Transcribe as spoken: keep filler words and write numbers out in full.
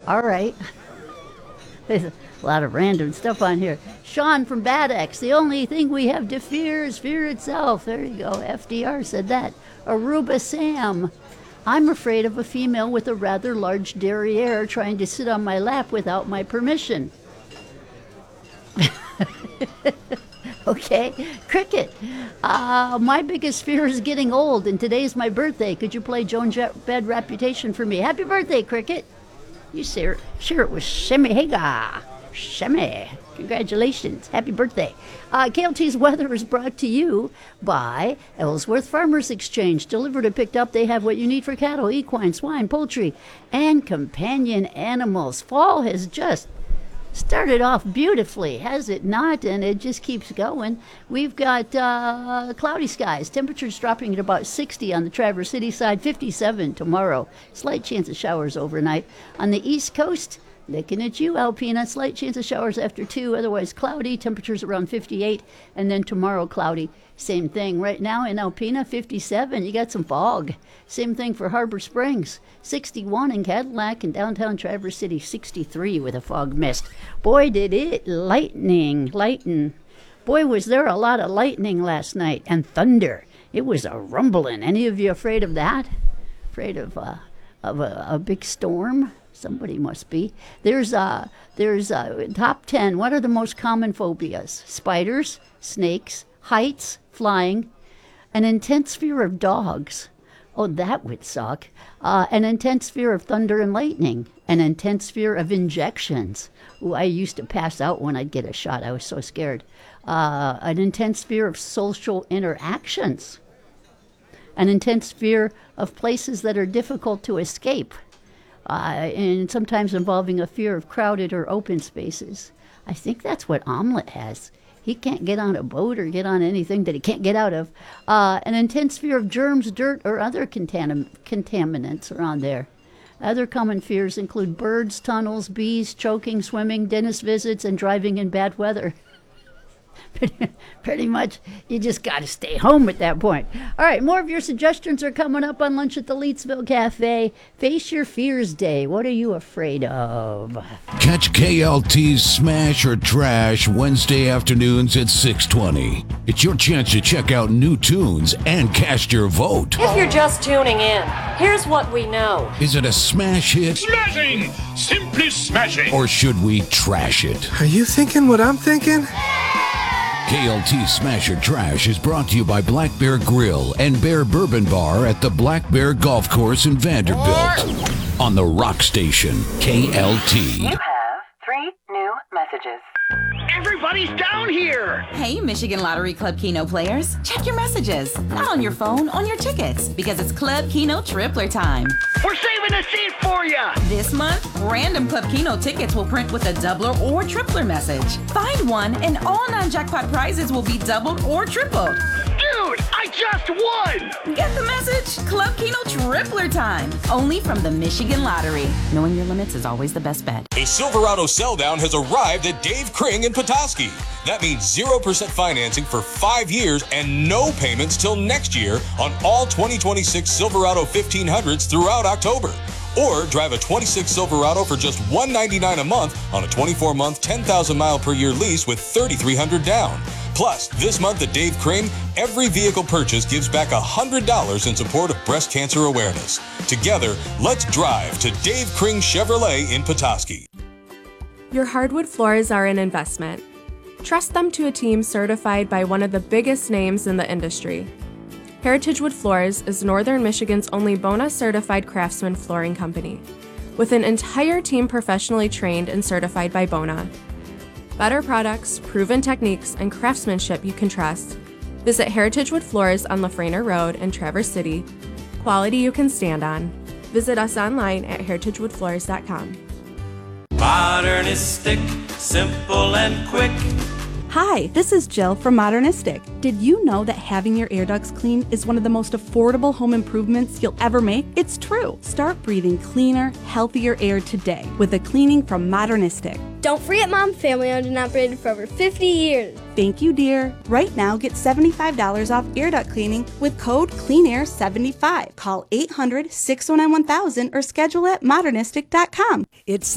All right. There's a lot of random stuff on here. Sean from Bad X. The only thing we have to fear is fear itself. There you go. F D R said that. Aruba Sam. I'm afraid of a female with a rather large derriere trying to sit on my lap without my permission. Okay. Cricket. Uh, my biggest fear is getting old, and today's my birthday. Could you play Joan Jett Bad Reputation for me? Happy birthday, Cricket. You share, share it with Shemi Haga. Shemi. Congratulations. Happy birthday. Uh, K L T's weather is brought to you by Ellsworth Farmers Exchange. Delivered and picked up, they have what you need for cattle, equine, swine, poultry, and companion animals. Fall has just started off beautifully, has it not? And it just keeps going. We've got uh, cloudy skies. Temperatures dropping at about sixty on the Traverse City side, fifty-seven tomorrow. Slight chance of showers overnight. On the East Coast, looking at you, Alpena. Slight chance of showers after two. Otherwise cloudy. Temperatures around fifty-eight. And then tomorrow cloudy. Same thing. Right now in Alpena, fifty-seven. You got some fog. Same thing for Harbor Springs. sixty-one in Cadillac, and downtown Traverse City, sixty-three with a fog mist. Boy, did it lightning. Lighten. Boy, was there a lot of lightning last night. And thunder. It was a rumbling. Any of you afraid of that? Afraid of, uh, of a, a big storm? Somebody must be. There's uh, there's uh, top ten. What are the most common phobias? Spiders, snakes, heights, flying, an intense fear of dogs. Oh, that would suck. Uh, an intense fear of thunder and lightning. An intense fear of injections. Ooh, I used to pass out when I'd get a shot. I was so scared. Uh, an intense fear of social interactions. An intense fear of places that are difficult to escape. Uh, and sometimes involving a fear of crowded or open spaces. I think that's what Omelette has. He can't get on a boat or get on anything that he can't get out of. Uh, an intense fear of germs, dirt, or other contam- contaminants around there. Other common fears include birds, tunnels, bees, choking, swimming, dentist visits, and driving in bad weather. pretty, pretty much, you just got to stay home at that point. All right, more of your suggestions are coming up on Lunch at the Leetsville Cafe. Face Your Fears Day. What are you afraid of? Catch K L T's Smash or Trash Wednesday afternoons at six twenty. It's your chance to check out new tunes and cast your vote. If you're just tuning in, here's what we know. Is it a smash hit? Smashing! Simply smashing! Or should we trash it? Are you thinking what I'm thinking? K L T Smash or Trash is brought to you by Black Bear Grill and Bear Bourbon Bar at the Black Bear Golf Course in Vanderbilt. On the Rock Station, K L T. You have three new messages. Everybody's down here! Hey, Michigan Lottery Club Keno players. Check your messages. Not on your phone, on your tickets. Because it's Club Keno Tripler time. We're saving a seat for ya! This month, random Club Keno tickets will print with a doubler or tripler message. Find one and all non-jackpot prizes will be doubled or tripled. Dude, I just won! Get the message? Club Keno Tripler time. Only from the Michigan Lottery. Knowing your limits is always the best bet. A Silverado sell-down has arrived at Dave Kring in Petoskey. That means zero percent financing for five years and no payments till next year on all twenty twenty-six Silverado fifteen hundreds throughout October. Or drive a twenty-six Silverado for just one hundred ninety-nine dollars a month on a twenty-four month, ten thousand mile per year lease with three thousand three hundred dollars down. Plus, this month at Dave Kring, every vehicle purchase gives back one hundred dollars in support of breast cancer awareness. Together, let's drive to Dave Kring Chevrolet in Petoskey. Your hardwood floors are an investment. Trust them to a team certified by one of the biggest names in the industry. Heritage Wood Floors is Northern Michigan's only BONA certified craftsman flooring company, with an entire team professionally trained and certified by BONA. Better products, proven techniques, and craftsmanship you can trust. Visit Heritage Wood Floors on Lafrena Road in Traverse City. Quality you can stand on. Visit us online at heritage wood floors dot com. Modernistic, simple and quick. Hi, this is Jill from Modernistic. Did you know that having your air ducts cleaned is one of the most affordable home improvements you'll ever make? It's true. Start breathing cleaner, healthier air today with a cleaning from Modernistic. Don't forget Mom, family owned and operated for over fifty years. Thank you, dear. Right now, get seventy-five dollars off air duct cleaning with code clean air seventy-five. Call eight hundred, six oh nine, one thousand or schedule at modernistic dot com. It's